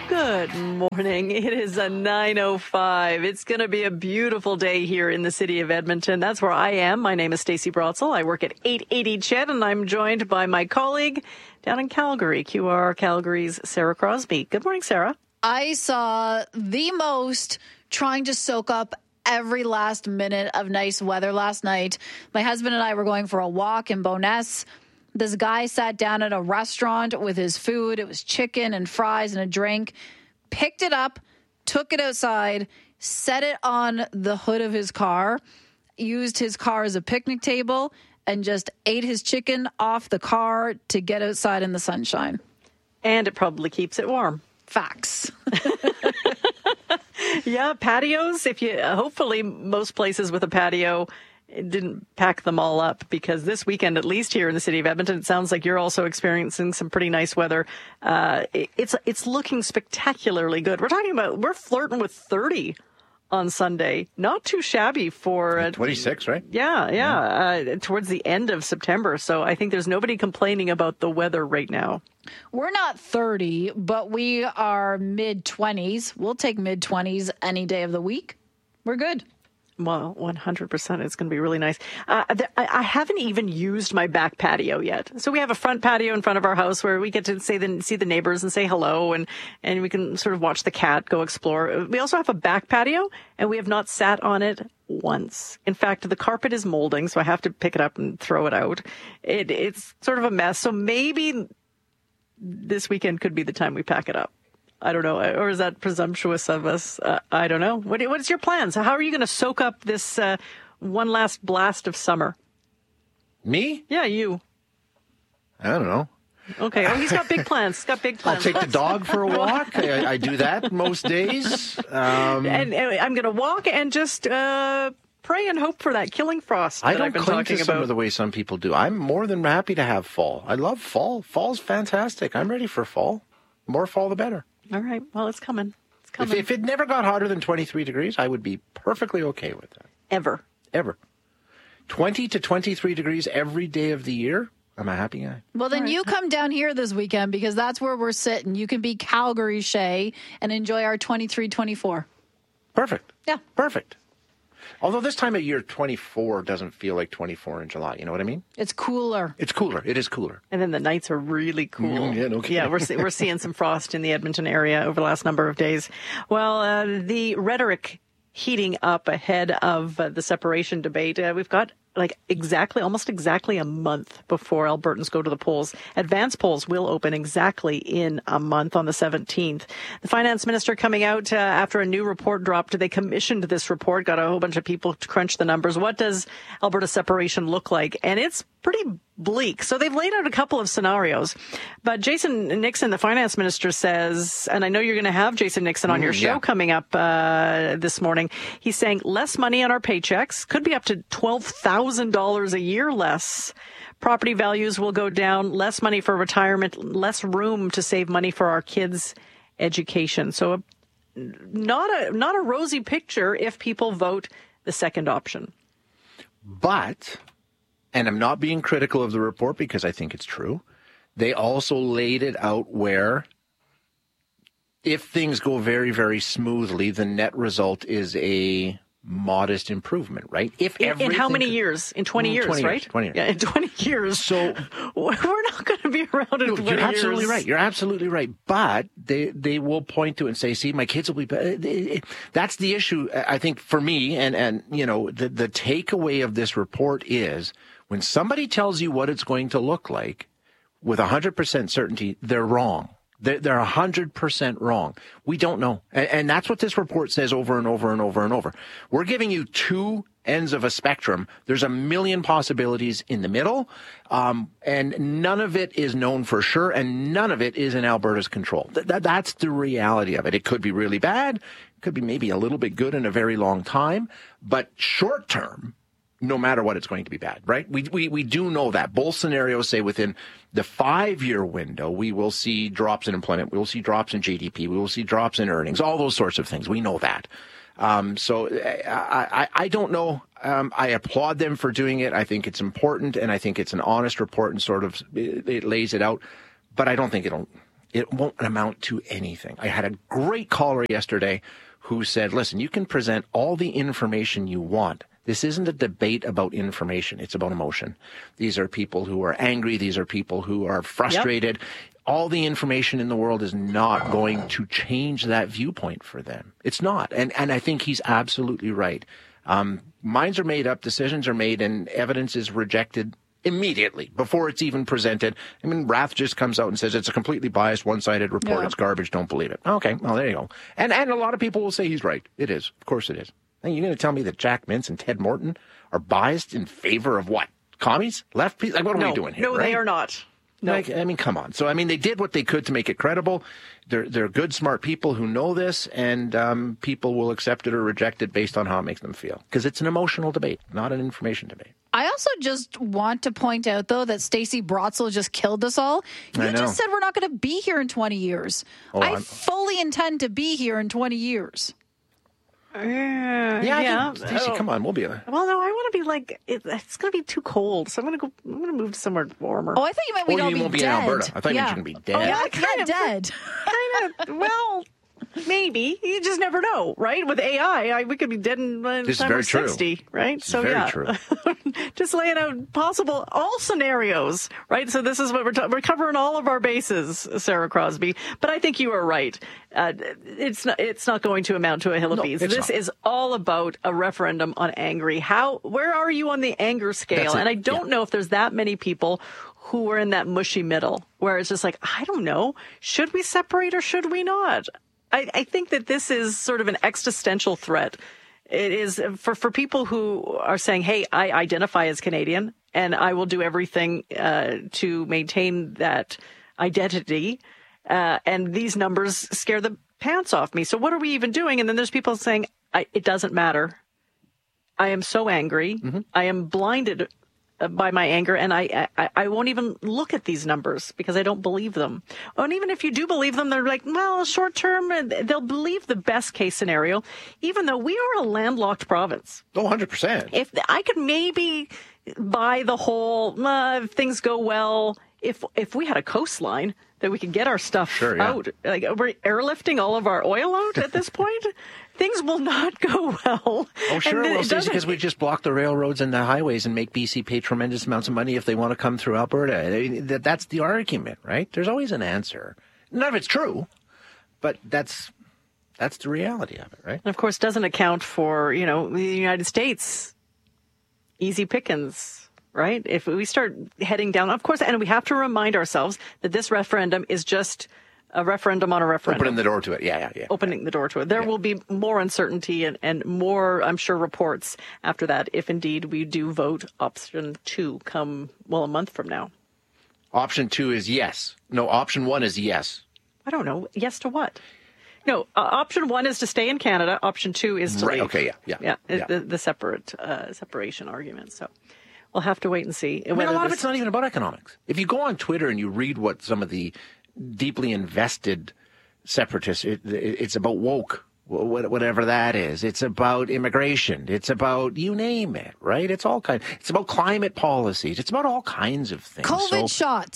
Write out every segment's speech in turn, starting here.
Good morning. It is a 9:05. It's going to be a beautiful day here in the city of Edmonton. That's where I am. My name is Stacey Brotzel. I work at 880 Ched, and I'm joined by my colleague down in Calgary, QR Calgary's Sarah Crosby. Good morning, Sarah. I saw the most trying to soak up every last minute of nice weather last night. My husband and I were going for a walk in Bowness. This guy sat down at a restaurant with his food. It was chicken and fries and a drink. Picked it up, took it outside, set it on the hood of his car, used his car as a picnic table, and just ate his chicken off the car to get outside in the sunshine. And it probably keeps it warm. Facts. Yeah, patios. If you hopefully most places with a patio didn't pack them all up, because this weekend, at least here in the city of Edmonton, it sounds like you're also experiencing some pretty nice weather. It's looking spectacularly good. We're flirting with 30 on Sunday. Not too shabby for 26, right? Yeah. Towards the end of September. So I think there's nobody complaining about the weather right now. We're not 30, but we are mid-20s. We'll take mid-20s any day of the week. We're good. Well, 100%. It's going to be really nice. I haven't even used my back patio yet. So we have a front patio in front of our house where we get to see the neighbors and say hello, and we can sort of watch the cat go explore. We also have a back patio, and we have not sat on it once. In fact, the carpet is molding, so I have to pick it up and throw it out. It's sort of a mess. So maybe this weekend could be the time we pack it up. I don't know. Or is that presumptuous of us? I don't know. What is your plan? So how are you going to soak up this one last blast of summer? Me? Yeah, you. I don't know. Okay. Oh, he's got big plans. I'll take the dog for a walk. I do that most days. And I'm going to walk and just pray and hope for that killing frost that I've been talking about. I don't cling to some of the way some people do. I'm more than happy to have fall. I love fall. Fall's fantastic. I'm ready for fall. More fall, the better. All right. Well, it's coming. It's coming. If it never got hotter than 23 degrees, I would be perfectly okay with that. Ever. 20 to 23 degrees every day of the year, I'm a happy guy. Well, then you come down here this weekend, because that's where we're sitting. You can be Calgary Shay and enjoy our 23-24. Perfect. Yeah. Perfect. Although this time of year, 24 doesn't feel like 24 in July. You know what I mean? It's cooler. It's cooler. It is cooler. And then the nights are really cool. Yeah, no kidding. Yeah, we're seeing some frost in the Edmonton area over the last number of days. Well, the rhetoric heating up ahead of the separation debate. We've got almost exactly a month before Albertans go to the polls. Advance polls will open exactly in a month on the 17th. The finance minister coming out after a new report dropped. They commissioned this report, got a whole bunch of people to crunch the numbers. What does Alberta separation look like? And it's pretty bleak. So they've laid out a couple of scenarios. But Jason Nixon, the finance minister, says, and I know you're going to have Jason Nixon on your show coming up this morning, he's saying less money on our paychecks, could be up to $12,000 a year less. Property values will go down, less money for retirement, less room to save money for our kids' education. So not a rosy picture if people vote the second option. But, and I'm not being critical of the report because I think it's true, they also laid it out where if things go very, very smoothly, the net result is a modest improvement, right? In how many years? In 20 years, 20 right? 20 years. Yeah, in 20 years. So we're not going to be around in 20 years. You're absolutely right. You're absolutely right. But they will point to it and say, see, my kids will be... That's the issue, I think, for me. And you know, the takeaway of this report is when somebody tells you what it's going to look like with 100% certainty, they're wrong. They're 100% wrong. We don't know. And that's what this report says over and over and over and over. We're giving you two ends of a spectrum. There's a million possibilities in the middle, and none of it is known for sure, and none of it is in Alberta's control. That's the reality of it. It could be really bad. It could be maybe a little bit good in a very long time. But short term, no matter what, it's going to be bad, right? We do know that. Both scenarios say within the 5-year window, we will see drops in employment, we will see drops in GDP, we will see drops in earnings, all those sorts of things. We know that. So I don't know. I applaud them for doing it. I think it's important, and I think it's an honest report and sort of it lays it out. But I don't think It won't amount to anything. I had a great caller yesterday who said, listen, you can present all the information you want. This isn't a debate about information. It's about emotion. These are people who are angry. These are people who are frustrated. Yep. All the information in the world is not going to change that viewpoint for them. It's not. And I think he's absolutely right. Minds are made up, decisions are made, and evidence is rejected immediately before it's even presented. I mean, Rath just comes out and says it's a completely biased, one-sided report. Yeah. It's garbage. Don't believe it. Okay, well, there you go. And a lot of people will say he's right. It is. Of course it is. And you're going to tell me that Jack Mintz and Ted Morton are biased in favor of what? Commies? Left? Like, what are we doing here? No, right? They are not. No. Like, I mean, come on. So, I mean, they did what they could to make it credible. They're good, smart people who know this, and people will accept it or reject it based on how it makes them feel. Because it's an emotional debate, not an information debate. I also just want to point out, though, that Stacey Brotzel just killed us all. You just said we're not going to be here in 20 years. I fully intend to be here in 20 years. Yeah. Stacey, come on, we'll be there. Well, no, I want to be like it's going to be too cold, so I'm going to move to somewhere warmer. Oh, I thought you meant we'd all be won't be dead. in Alberta. I thought you were going to be dead. Oh, yeah, kind of dead. Kind of. Well, maybe you just never know, right? With AI, we could be dead in this time is very of true. 60, right? This is very true. Just laying out possible all scenarios, right? So this is what we're covering all of our bases, Sarah Crosby. But I think you are right. It's not going to amount to a hill of beans. This is all about a referendum on angry. Where are you on the anger scale? And I don't know if there's that many people who are in that mushy middle where it's just like, I don't know, should we separate or should we not? I think that this is sort of an existential threat. It is for people who are saying, hey, I identify as Canadian and I will do everything to maintain that identity. And these numbers scare the pants off me. So what are we even doing? And then there's people saying, it doesn't matter. I am so angry. Mm-hmm. I am blinded by my anger, and I won't even look at these numbers because I don't believe them. And even if you do believe them, they're like, well, short term, they'll believe the best case scenario, even though we are a landlocked province. Oh, 100%. If I could maybe buy the whole, if things go well, if we had a coastline that we could get our stuff out, like we're airlifting all of our oil out at this point. Things will not go well. Oh, sure. Well, Stacey, because we just block the railroads and the highways and make BC pay tremendous amounts of money if they want to come through Alberta. That's the argument, right? There's always an answer. None of it's true, but that's the reality of it, right? And of course, doesn't account for, the United States. Easy pickings, right? If we start heading down, of course, and we have to remind ourselves that this referendum is just a referendum on a referendum. Opening the door to it. Yeah. Opening the door to it. There will be more uncertainty and more, I'm sure, reports after that if indeed we do vote option 2 come, a month from now. Option 2 is yes. No, option 1 is yes. I don't know. Yes to what? No, option 1 is to stay in Canada. Option 2 is to leave. Okay, yeah. The separation argument. So we'll have to wait and see. A lot of it's not even about economics. If you go on Twitter and you read what some of the deeply invested separatists, it's about woke, whatever that is. It's about immigration. It's about, you name it, right? It's about climate policies. It's about all kinds of things. COVID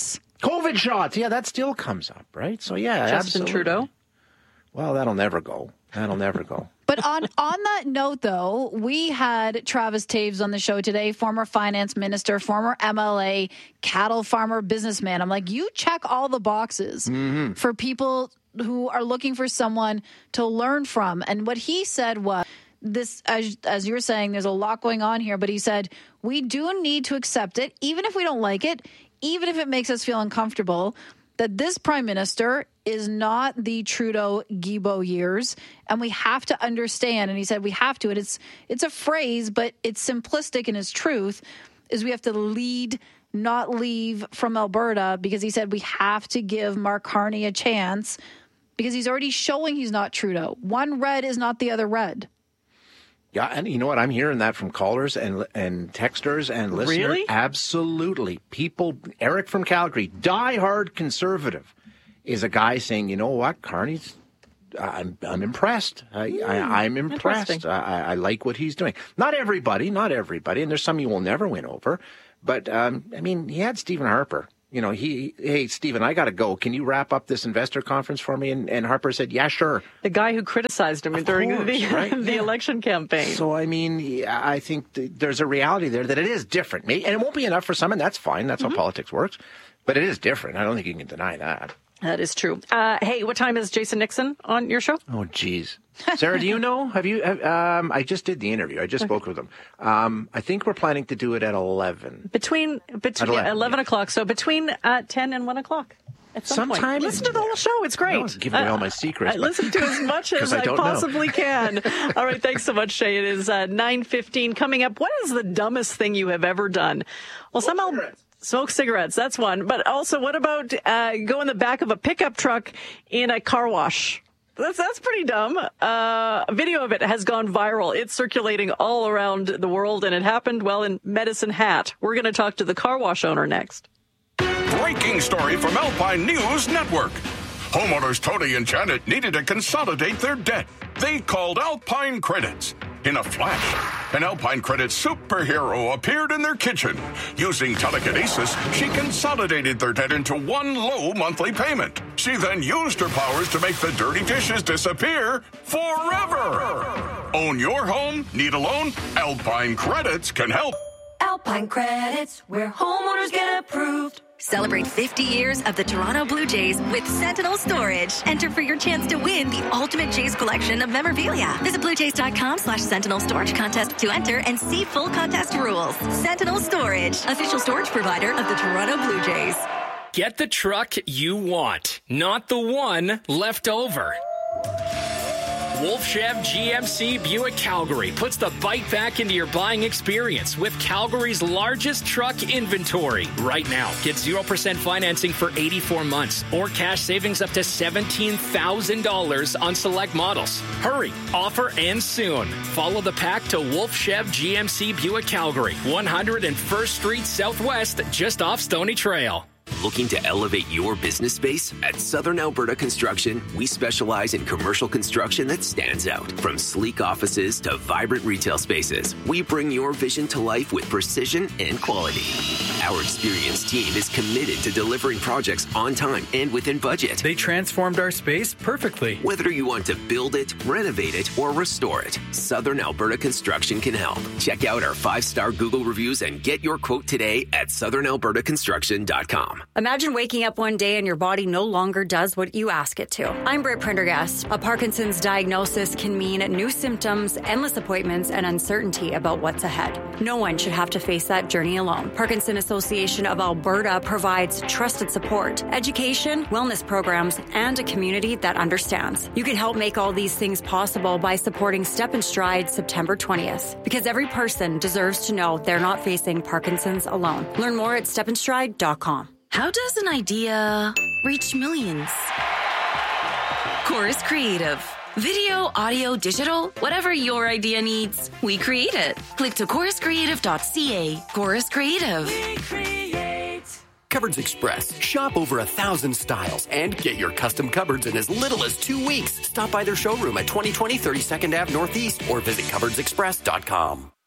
shots. Yeah, that still comes up, right? So yeah, Justin absolutely. Trudeau. Well, that'll never go. But on that note, though, we had Travis Taves on the show today, former finance minister, former MLA, cattle farmer, businessman. I'm like, you check all the boxes for people who are looking for someone to learn from. And what he said was this, as you're saying, there's a lot going on here, but he said, we do need to accept it, even if we don't like it, even if it makes us feel uncomfortable, that this prime minister is not the Trudeau-Guilbeault years, and we have to understand, and he said we have to, and it's a phrase, but it's simplistic in its truth, is we have to lead, not leave from Alberta, because he said we have to give Mark Carney a chance, because he's already showing he's not Trudeau. One red is not the other red. Yeah, and you know what? I'm hearing that from callers and texters and listeners. Really? Absolutely. People, Eric from Calgary, diehard conservative, is a guy saying, you know what, Carney's, I'm impressed. I'm impressed. I like what he's doing. Not everybody, and there's some you will never win over. But, he had Stephen Harper You know, hey, Stephen, I got to go. Can you wrap up this investor conference for me? And Harper said, yeah, sure. The guy who criticized him during the election campaign. So, I mean, I think there's a reality there that it is different. And it won't be enough for some, and that's fine. That's how politics works. But it is different. I don't think you can deny that. That is true. Hey, what time is Jason Nixon on your show? Oh, geez. Sarah, do you know? Have you? I just did the interview. I just spoke with him. I think we're planning to do it at 11. Between 11 o'clock. So between 10 and 1 o'clock. At some point. Listen to the whole show. It's great. I was giving away all my secrets. I listen to as much as I possibly can. All right. Thanks so much, Shay. It is 9:15 coming up. What is the dumbest thing you have ever done? Well, smoke cigarettes. That's one. But also, what about go in the back of a pickup truck in a car wash? That's pretty dumb. A video of it has gone viral. It's circulating all around the world, and it happened, well, in Medicine Hat. We're going to talk to the car wash owner next. Breaking story from Alpine News Network. Homeowners Tony and Janet needed to consolidate their debt. They called Alpine Credits. In a flash, an Alpine Credits superhero appeared in their kitchen. Using telekinesis, she consolidated their debt into one low monthly payment. She then used her powers to make the dirty dishes disappear forever. Own your home? Need a loan? Alpine Credits can help. Alpine Credits, where homeowners get approved. Celebrate 50 years of the Toronto Blue Jays with Sentinel Storage. Enter for your chance to win the ultimate Jays collection of memorabilia. Visit bluejays.com/Sentinel Storage Contest to enter and see full contest rules. Sentinel Storage, official storage provider of the Toronto Blue Jays. Get the truck you want, not the one left over. Wolf Chev GMC Buick Calgary puts the bike back into your buying experience with Calgary's largest truck inventory. Right now, get 0% financing for 84 months or cash savings up to $17,000 on select models. Hurry, offer ends soon. Follow the pack to Wolf Chev GMC Buick Calgary, 101st Street Southwest, just off Stony Trail. Looking to elevate your business space? At Southern Alberta Construction, we specialize in commercial construction that stands out. From sleek offices to vibrant retail spaces, we bring your vision to life with precision and quality. Our experienced team is committed to delivering projects on time and within budget. They transformed our space perfectly. Whether you want to build it, renovate it, or restore it, Southern Alberta Construction can help. Check out our 5-star Google reviews and get your quote today at southernalbertaconstruction.com. Imagine waking up one day and your body no longer does what you ask it to. I'm Britt Prendergast. A Parkinson's diagnosis can mean new symptoms, endless appointments, and uncertainty about what's ahead. No one should have to face that journey alone. Parkinson Association of Alberta provides trusted support, education, wellness programs, and a community that understands. You can help make all these things possible by supporting Step and Stride September 20th, because every person deserves to know they're not facing Parkinson's alone. Learn more at stepandstride.com. How does an idea reach millions? Chorus Creative. Video, audio, digital, whatever your idea needs, we create it. Click to choruscreative.ca. Chorus Creative. We create. Cupboards Express. Shop over 1,000 styles and get your custom cupboards in as little as 2 weeks. Stop by their showroom at 2020 32nd Ave Northeast or visit cupboardsexpress.com.